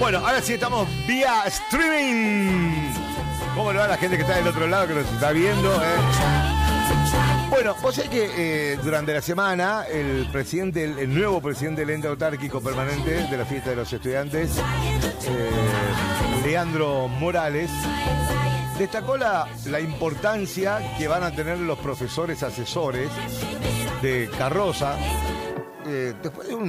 Bueno, ahora sí estamos vía streaming. ¿Cómo le va a la gente que está del otro lado, que nos está viendo? Bueno, vos sabés que durante la semana el nuevo presidente del ente autárquico permanente de la fiesta de los estudiantes, Leandro Morales, destacó la importancia que van a tener los profesores asesores de carroza después de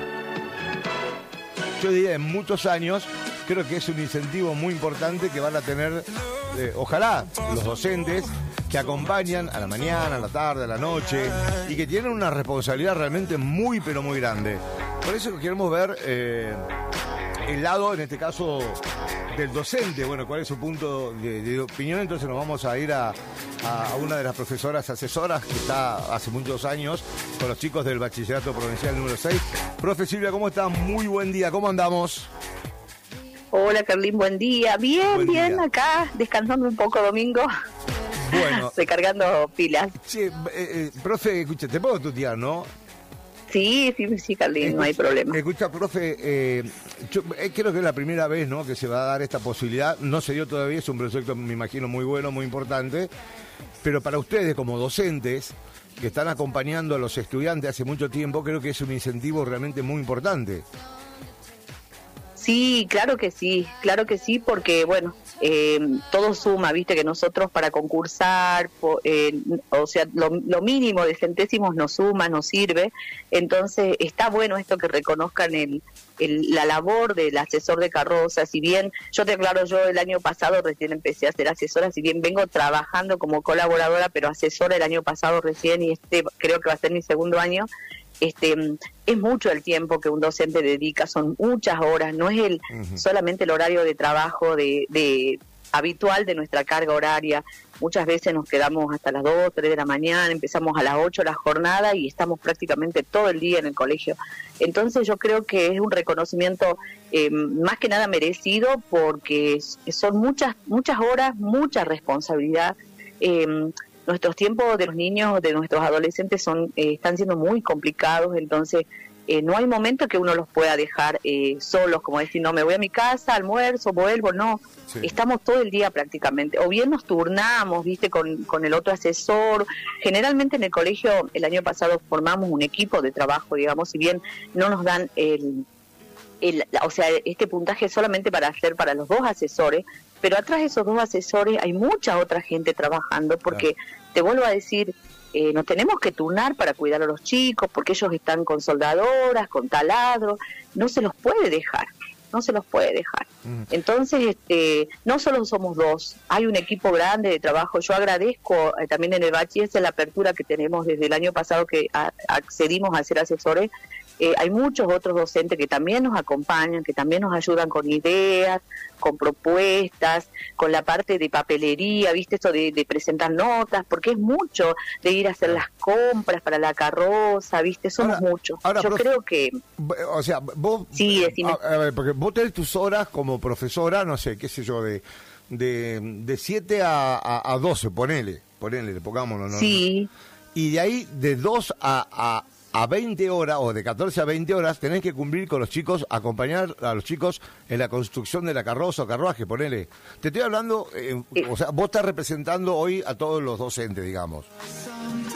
yo diría de muchos años. Creo que es un incentivo muy importante que van a tener, ojalá, los docentes que acompañan a la mañana, a la tarde, a la noche y que tienen una responsabilidad realmente muy, pero muy grande. Por eso queremos ver el lado, en este caso, del docente. Bueno, cuál es su punto de opinión. Entonces nos vamos a ir a una de las profesoras asesoras que está hace muchos años con los chicos del Bachillerato Provincial número 6. Profe Silvia, ¿cómo está? Muy buen día, ¿cómo andamos? Hola Carlín, buen día. Bien, bien, acá, descansando un poco domingo. Bueno. Recargando pilas. Che, profe, escucha, te puedo tutear, ¿no? Sí, Carlín, no hay problema. Escucha, profe, yo creo que es la primera vez, ¿no?, que se va a dar esta posibilidad. No se dio todavía, es un proyecto, me imagino, muy bueno, muy importante. Pero para ustedes, como docentes, que están acompañando a los estudiantes hace mucho tiempo, creo que es un incentivo realmente muy importante. Sí, claro que sí, porque, bueno, todo suma, viste, que nosotros para concursar, o sea, lo mínimo de centésimos nos suma, nos sirve. Entonces, está bueno esto que reconozcan la labor del asesor de carroza. Si bien, yo te aclaro, yo el año pasado recién empecé a ser asesora, si bien vengo trabajando como colaboradora, pero asesora el año pasado recién, y creo que va a ser mi segundo año. Es mucho el tiempo que un docente dedica, son muchas horas, no es solamente el horario de trabajo de habitual de nuestra carga horaria. Muchas veces nos quedamos hasta las 2, 3 de la mañana, empezamos a las 8 la jornada y estamos prácticamente todo el día en el colegio. Entonces yo creo que es un reconocimiento más que nada merecido, porque son muchas horas, mucha responsabilidad. Nuestros tiempos de los niños, de nuestros adolescentes están siendo muy complicados, entonces no hay momento que uno los pueda dejar solos, como decir, no, me voy a mi casa, almuerzo, vuelvo, no. Sí. Estamos todo el día prácticamente, o bien nos turnamos, viste, con el otro asesor. Generalmente en el colegio, el año pasado formamos un equipo de trabajo, digamos, si bien no nos dan o sea, este puntaje es solamente para los dos asesores, pero atrás de esos dos asesores hay mucha otra gente trabajando, porque te vuelvo a decir, nos tenemos que turnar para cuidar a los chicos, porque ellos están con soldadoras, con taladros, no se los puede dejar. Entonces, no solo somos dos, hay un equipo grande de trabajo. Yo agradezco también en el bachiller la apertura que tenemos desde el año pasado que accedimos a ser asesores. Hay muchos otros docentes que también nos acompañan, que también nos ayudan con ideas, con propuestas, con la parte de papelería, ¿viste? Esto de presentar notas, porque es mucho de ir a hacer las compras para la carroza, ¿viste? Somos muchos. Yo creo que... O sea, vos... Sí, decime. A ver, porque vos tenés tus horas como profesora, no sé, qué sé yo, de 7 a 12, ponele, pongámoslo, ¿no? Sí. Y de ahí, de 2 a 20 horas, o de 14 a 20 horas, tenés que cumplir con los chicos, acompañar a los chicos en la construcción de la carroza o carruaje, ponele. Te estoy hablando, o sea, vos estás representando hoy a todos los docentes, digamos.